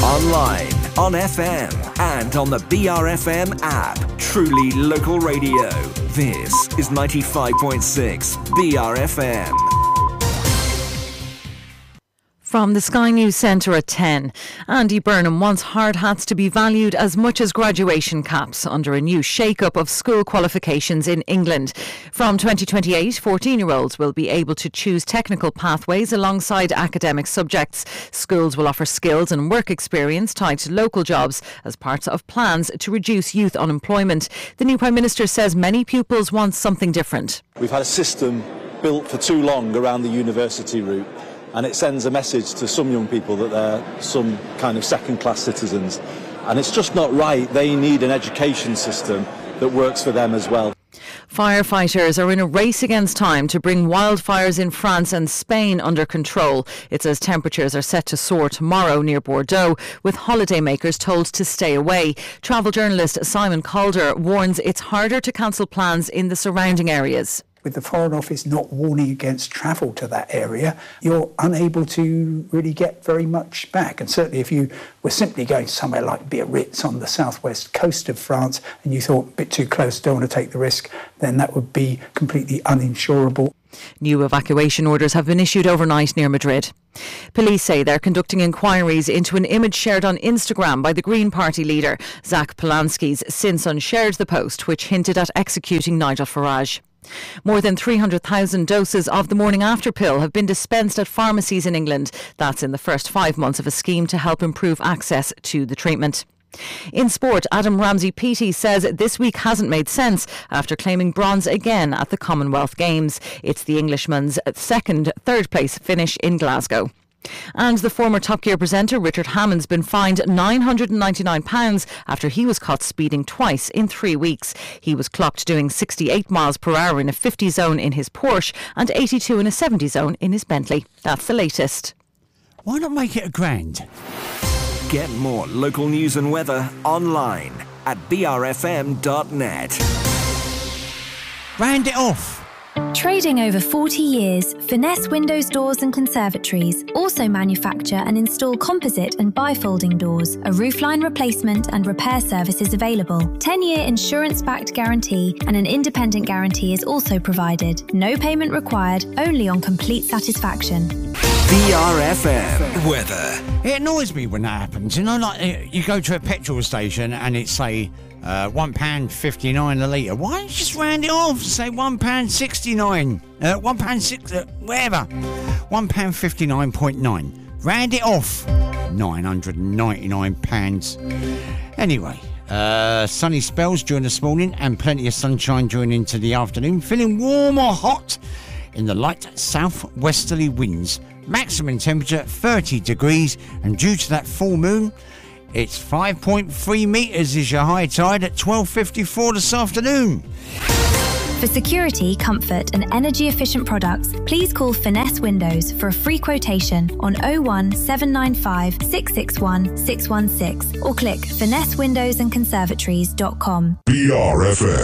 Online, on FM, and on the BRFM app. Truly local radio. This is 95.6 BRFM. From the Sky News Centre at 10, Andy Burnham wants hard hats to be valued as much as graduation caps under a new shake-up of school qualifications in England. From 2028, 14-year-olds will be able to choose technical pathways alongside academic subjects. Schools will offer skills and work experience tied to local jobs as part of plans to reduce youth unemployment. The new Prime Minister says many pupils want something different. We've had a system built for too long around the university route, and it sends a message to some young people that they're some kind of second-class citizens. And it's just not right. They need an education system that works for them as well. Firefighters are in a race against time to bring wildfires in France and Spain under control. It's as temperatures are set to soar tomorrow near Bordeaux, with holidaymakers told to stay away. Travel journalist Simon Calder warns it's harder to cancel plans in the surrounding areas. With the Foreign Office not warning against travel to that area, you're unable to really get very much back. And certainly if you were simply going somewhere like Biarritz on the southwest coast of France and you thought a bit too close, don't want to take the risk, then that would be completely uninsurable. New evacuation orders have been issued overnight near Madrid. Police say they're conducting inquiries into an image shared on Instagram by the Green Party leader. Zach Polanski's since unshared the post, which hinted at executing Nigel Farage. More than 300,000 doses of the morning after pill have been dispensed at pharmacies in England. That's in the first 5 months of a scheme to help improve access to the treatment. In sport, Adam Ramsey-Peaty says this week hasn't made sense after claiming bronze again at the Commonwealth Games. It's the Englishman's third place finish in Glasgow. And the former Top Gear presenter Richard Hammond's been fined £999 after he was caught speeding twice in 3 weeks. He was clocked doing 68 miles per hour in a 50 zone in his Porsche and 82 in a 70 zone in his Bentley. That's the latest. Why not make it £1,000? Get more local news and weather online at brfm.net. Round it off. Trading over 40 years, Finesse Windows, Doors and Conservatories also manufacture and install composite and bifolding doors. A roofline replacement and repair service is available. 10-year insurance-backed guarantee and an independent guarantee is also provided. No payment required, only on complete satisfaction. BRFM weather. It annoys me when that happens. You know, like you go to a petrol station and it's say £1.59 a litre. Why don't you just round it off? Say £1.69. Whatever. £1.59.9. Round it off. £999. Anyway, sunny spells during this morning and plenty of sunshine during into the afternoon. Feeling warm or hot in the light southwesterly winds. Maximum temperature 30 degrees, and due to that full moon, it's 5.3 metres is your high tide at 12:54 this afternoon. For security, comfort and energy efficient products, please call Finesse Windows for a free quotation on 01 795 661 616 or click finessewindowsandconservatories.com. BRFM.